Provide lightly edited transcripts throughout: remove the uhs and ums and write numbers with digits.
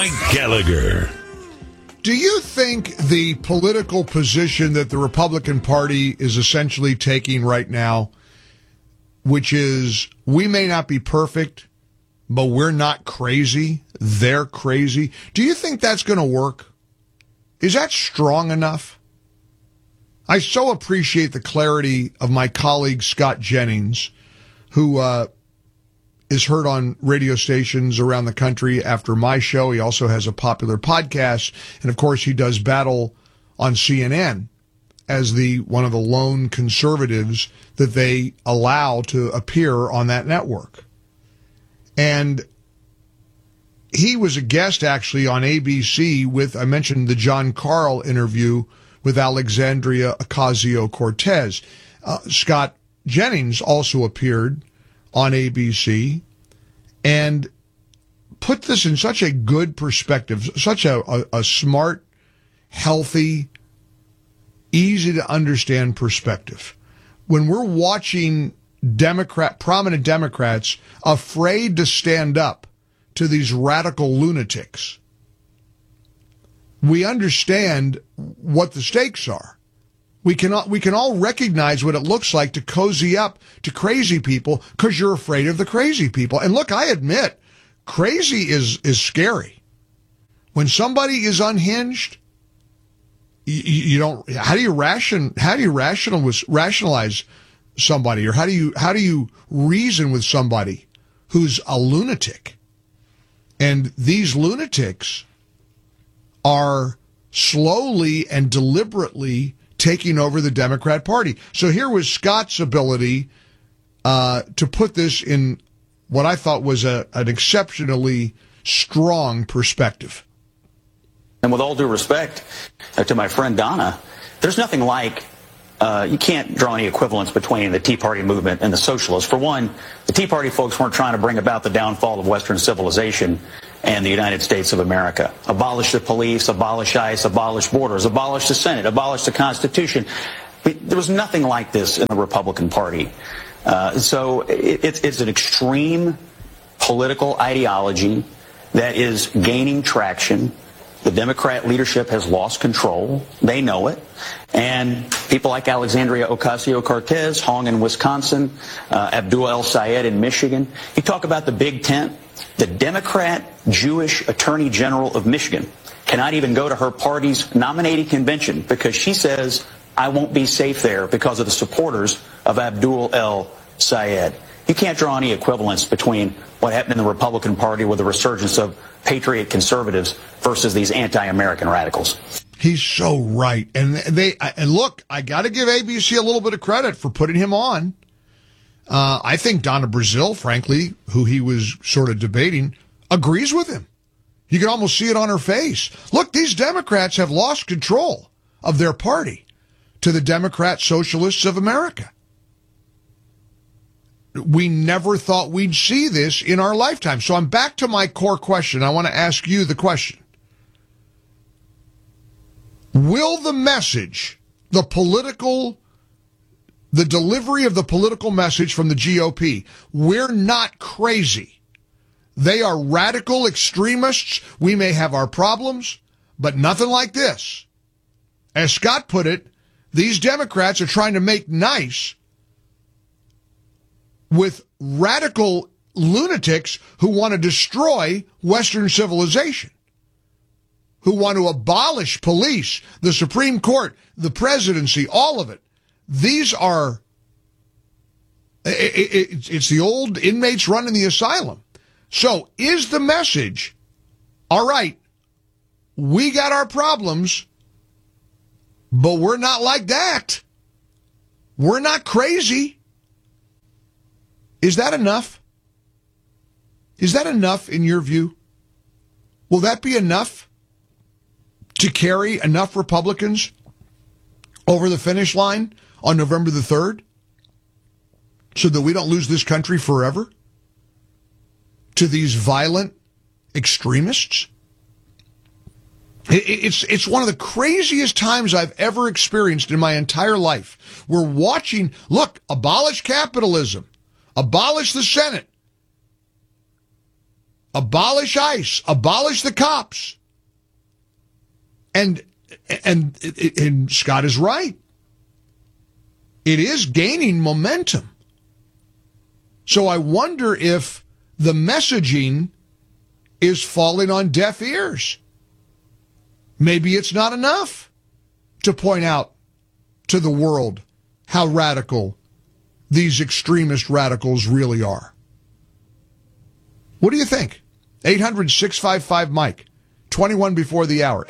Mike Gallagher. Do you think the political position that the Republican Party is essentially taking right now, which is we may not be perfect, but we're not crazy, they're crazy, do you think that's going to work? Is that strong enough? I so appreciate the clarity of my colleague Scott Jennings, who is heard on radio stations around the country after my show. He also has a popular podcast, and of course he does battle on CNN as one of the lone conservatives that they allow to appear on that network. And he was a guest actually on ABC with, I mentioned the John Carl interview with Alexandria Ocasio-Cortez. Scott Jennings also appeared on ABC and put this in such a good perspective, such a smart, healthy, easy to understand perspective. When we're watching prominent Democrats afraid to stand up to these radical lunatics, we understand what the stakes are. We can all recognize what it looks like to cozy up to crazy people because you're afraid of the crazy people. And look, I admit, crazy is scary. When somebody is unhinged, you don't. How do you rationalize somebody, or how do you reason with somebody who's a lunatic? And these lunatics are slowly and deliberately taking over the Democrat Party. So here was Scott's ability to put this in what I thought was an exceptionally strong perspective. And with all due respect to my friend Donna, there's nothing like, you can't draw any equivalence between the Tea Party movement and the socialists. For one, the Tea Party folks weren't trying to bring about the downfall of Western civilization and the United States of America. Abolish the police, abolish ICE, abolish borders, abolish the Senate, abolish the Constitution. There was nothing like this in the Republican Party. So it's an extreme political ideology that is gaining traction. The Democrat leadership has lost control. They know it. And people like Alexandria Ocasio-Cortez, Hong in Wisconsin, Abdul El-Sayed in Michigan. You talk about the Big Tent. The Democrat Jewish Attorney General of Michigan cannot even go to her party's nominating convention because she says, I won't be safe there because of the supporters of Abdul El-Sayed. You can't draw any equivalence between what happened in the Republican Party with the resurgence of patriot conservatives versus these anti-American radicals. He's so right. And look, I got to give ABC a little bit of credit for putting him on. I think Donna Brazile, frankly, who he was sort of debating, agrees with him. You can almost see it on her face. Look, these Democrats have lost control of their party to the Democrat Socialists of America. We never thought we'd see this in our lifetime. So I'm back to my core question. I want to ask you the question. Will the message, the delivery of the political message from the GOP, we're not crazy. They are radical extremists. We may have our problems, but nothing like this. As Scott put it, these Democrats are trying to make nice with radical lunatics who want to destroy Western civilization, who want to abolish police, the Supreme Court, the presidency, all of it. These are, it's the old inmates running the asylum. So is the message, all right, we got our problems, but we're not like that. We're not crazy. Is that enough? Is that enough in your view? Will that be enough to carry enough Republicans over the finish line on November the 3rd so that we don't lose this country forever to these violent extremists? It's one of the craziest times I've ever experienced in my entire life. We're watching, look, abolish capitalism, abolish the Senate, Abolish ICE. Abolish the cops. And Scott is right. It is gaining momentum. So I wonder if the messaging is falling on deaf ears. Maybe it's not enough to point out to the world how radical these extremist radicals really are. What do you think? 800-655-MIKE. 21 before the hour.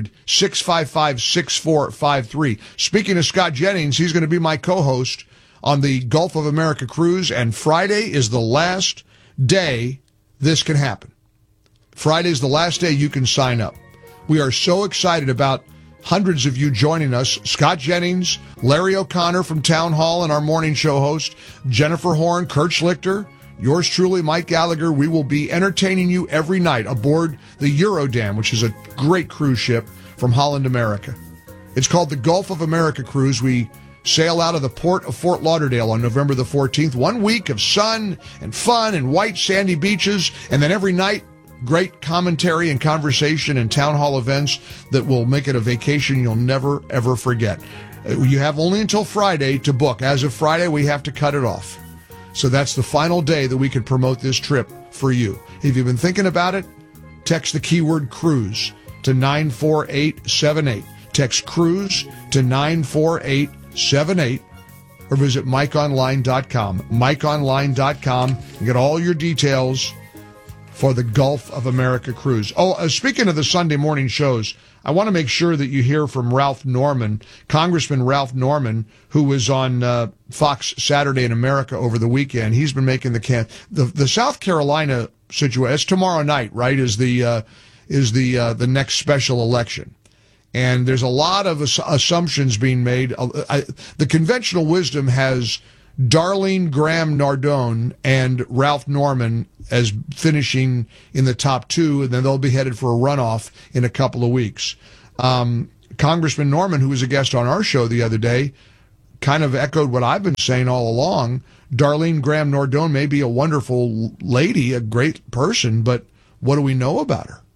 800-655-6453. Speaking of Scott Jennings, he's going to be my co-host on the Gulf of America cruise, and Friday is the last day this can happen. Friday is the last day you can sign up. We are so excited about hundreds of you joining us. Scott Jennings, Larry O'Connor from Town Hall and our morning show host, Jennifer Horn, Kurt Schlichter, yours truly, Mike Gallagher. We will be entertaining you every night aboard the Eurodam, which is a great cruise ship from Holland America. It's called the Gulf of America Cruise. We sail out of the port of Fort Lauderdale on November the 14th. 1 week of sun and fun and white sandy beaches, and then every night, great commentary and conversation and town hall events that will make it a vacation you'll never, ever forget. You have only until Friday to book. As of Friday, we have to cut it off. So that's the final day that we could promote this trip for you. If you've been thinking about it, text the keyword cruise to 94878. Text cruise to 94878 or visit MikeOnline.com. MikeOnline.com and get all your details for the Gulf of America cruise. Oh, speaking of the Sunday morning shows, I want to make sure that you hear from Ralph Norman, Congressman Ralph Norman, who was on Fox Saturday in America over the weekend. He's been making the South Carolina situation. It's tomorrow night, right? Is the next special election, and there's a lot of assumptions being made. The conventional wisdom has Darlene Graham Nardone and Ralph Norman as finishing in the top two, and then they'll be headed for a runoff in a couple of weeks. Congressman Norman, who was a guest on our show the other day, kind of echoed what I've been saying all along. Darlene Graham Nardone may be a wonderful lady, a great person, but what do we know about her?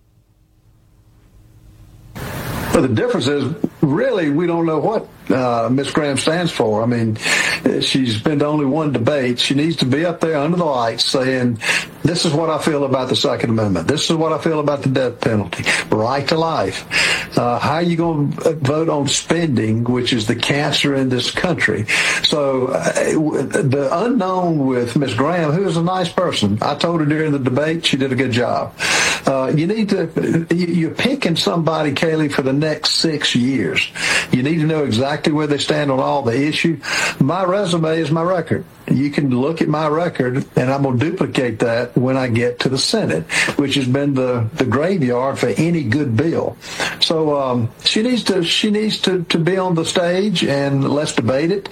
Well, the difference is, really, we don't know what Miss Graham stands for. I mean, she's been to only one debate. She needs to be up there under the lights saying, this is what I feel about the Second Amendment. This is what I feel about the death penalty, right to life. How are you going to vote on spending, which is the cancer in this country? So the unknown with Miss Graham, who is a nice person, I told her during the debate she did a good job. You're picking somebody, Kaylee, for the next 6 years. You need to know exactly where they stand on all the issue. My resume is my record. You can look at my record, and I'm going to duplicate that when I get to the Senate, which has been the graveyard for any good bill. So she needs to be on the stage, and let's debate it.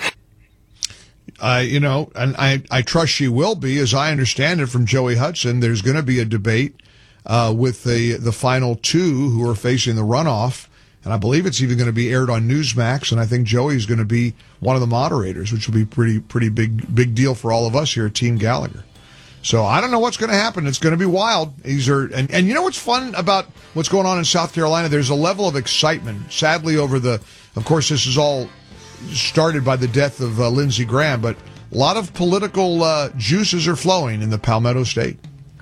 And I trust she will be. As I understand it from Joey Hudson, there's going to be a debate with the final two who are facing the runoff. And I believe it's even going to be aired on Newsmax, and I think Joey's going to be one of the moderators, which will be pretty big deal for all of us here at Team Gallagher. So I don't know what's going to happen. It's going to be wild. And you know what's fun about what's going on in South Carolina? There's a level of excitement. Sadly, of course, this is all started by the death of Lindsey Graham, but a lot of political juices are flowing in the Palmetto State.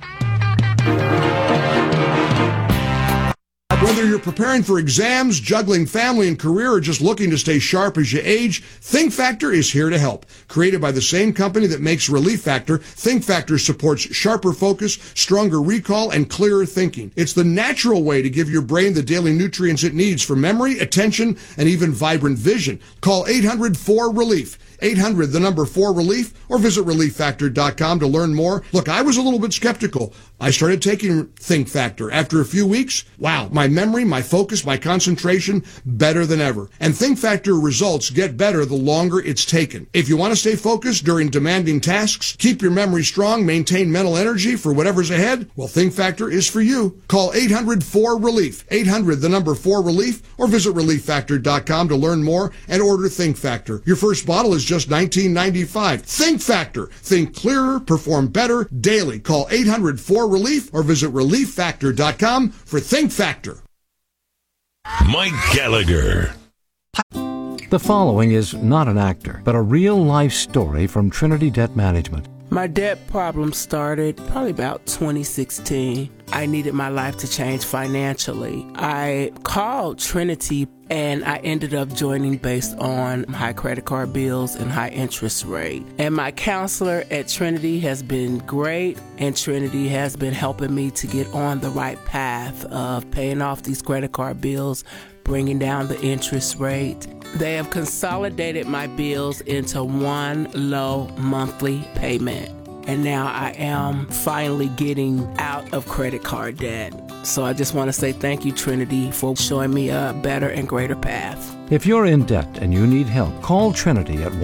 Whether you're preparing for exams, juggling family and career, or just looking to stay sharp as you age, Think Factor is here to help. Created by the same company that makes Relief Factor, Think Factor supports sharper focus, stronger recall, and clearer thinking. It's the natural way to give your brain the daily nutrients it needs for memory, attention, and even vibrant vision. Call 800-4RELIEF. 800, the number 4RELIEF, or visit ReliefFactor.com to learn more. Look, I was a little bit skeptical. I started taking Think Factor. After a few weeks, wow, my memory, my focus, my concentration, better than ever. And Think Factor results get better the longer it's taken. If you want to stay focused during demanding tasks, keep your memory strong, maintain mental energy for whatever's ahead, well, Think Factor is for you. Call 800-4RELIEF. 800, the number 4RELIEF, or visit ReliefFactor.com to learn more and order Think Factor. Your first bottle is just $19.95. Think Factor. Think clearer, perform better daily. Call 800-4RELIEF. relief or visit relieffactor.com for Think Factor. Mike Gallagher. The following is not an actor, but a real-life story from Trinity Debt Management. My debt problem started probably about 2016. I needed my life to change financially. I called Trinity and I ended up joining based on high credit card bills and high interest rate. And my counselor at Trinity has been great, and Trinity has been helping me to get on the right path of paying off these credit card bills, bringing down the interest rate. They have consolidated my bills into one low monthly payment. And now I am finally getting out of credit card debt. So I just want to say thank you, Trinity, for showing me a better and greater path. If you're in debt and you need help, call Trinity at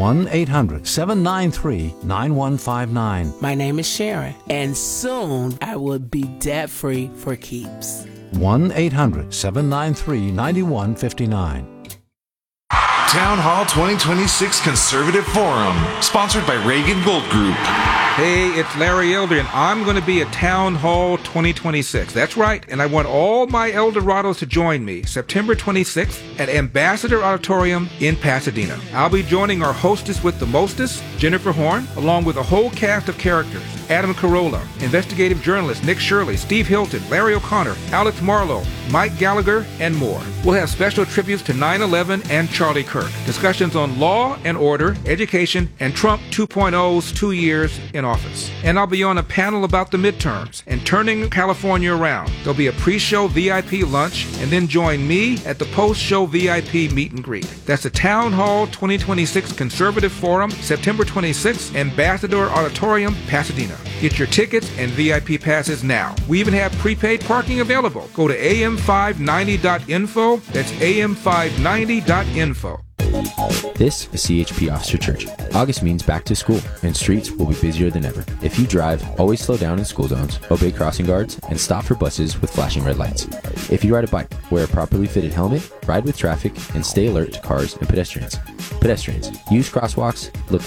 1-800-793-9159. My name is Sharon, and soon I will be debt-free for keeps. 1-800-793-9159. Town Hall 2026 Conservative Forum, sponsored by Reagan Gold Group. Hey, it's Larry Elder, and I'm going to be at Town Hall 2026. That's right, and I want all my Eldorados to join me September 26th at Ambassador Auditorium in Pasadena. I'll be joining our hostess with the mostest, Jennifer Horn, along with a whole cast of characters. Adam Carolla, investigative journalist Nick Shirley, Steve Hilton, Larry O'Connor, Alex Marlowe, Mike Gallagher, and more. We'll have special tributes to 9/11 and Charlie Kirk, discussions on law and order, education, and Trump 2.0's 2 years in office. And I'll be on a panel about the midterms and turning California around. There'll be a pre-show VIP lunch, and then join me at the post-show VIP meet and greet. That's the Town Hall 2026 Conservative Forum, September 26th, Ambassador Auditorium, Pasadena. Get your tickets and VIP passes now. We even have prepaid parking available. Go to am590.info. That's am590.info. This is CHP Officer Church. August means back to school, and streets will be busier than ever. If you drive, always slow down in school zones, obey crossing guards, and stop for buses with flashing red lights. If you ride a bike, wear a properly fitted helmet, ride with traffic, and stay alert to cars and pedestrians. Pedestrians, use crosswalks, look